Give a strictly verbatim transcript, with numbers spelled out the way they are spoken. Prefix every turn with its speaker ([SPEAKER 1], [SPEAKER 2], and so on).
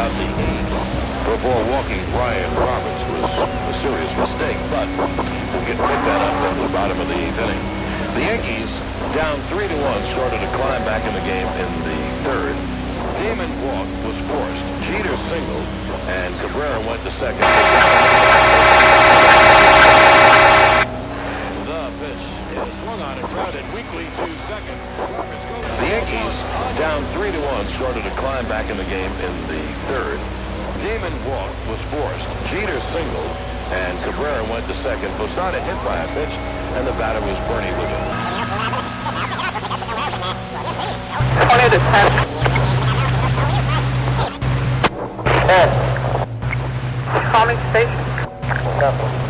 [SPEAKER 1] the eighth before walking Ryan Roberts was a serious mistake, but we'll get pick that up at the bottom of the eighth inning. The Yankees, down three to one, started to climb back in the game in the third. Damon walk was forced. Jeter singled, and Cabrera went to second. The pitch is swung on and grounded weakly to second. The Yankees, down three to one, started to climb back in the game in the third. Damon walk was forced. Jeter singled, and Cabrera went to second. Posada hit by a pitch, and the batter was Bernie Williams.
[SPEAKER 2] twenty to ten. ten. Calming station.